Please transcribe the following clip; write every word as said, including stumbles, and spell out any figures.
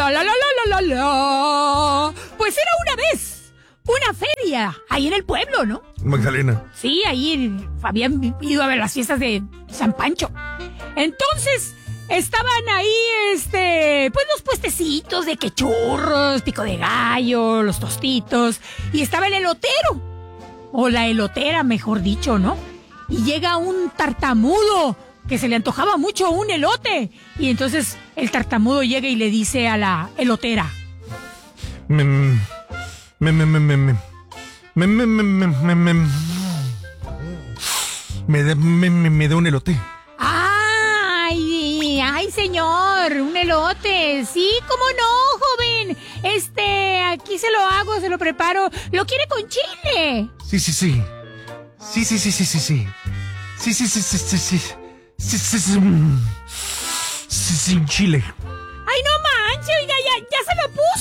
la, la, la, la, la, la. Pues era una vez una feria ahí en el pueblo, ¿no? Magdalena. Sí, ahí habían ido a ver las fiestas de San Pancho. Entonces, estaban ahí, este, pues los puestecitos de que churros, pico de gallo, los tostitos. Y estaba el elotero, o la elotera, mejor dicho, ¿no? Y llega un tartamudo que se le antojaba mucho un elote. Y entonces el tartamudo llega y le dice a la elotera: Me, me, me, me, me, me, me, me, me, me, me, me, me, da- me, me, me da un elote. ¡Ay! ¡Ay, señor! ¡Un elote! Sí, ¿cómo no, joven? Este, aquí se lo hago, se lo preparo. ¿Lo quiere con chile? Sí, sí, sí. Sí, sí, sí, sí, sí, sí. Sí, sí, sí, sí, sí, sí. Sí, sí, sí. mm. Sí, sin chile. ¡Ay, no manche! Oiga, ya, ya se lo puso.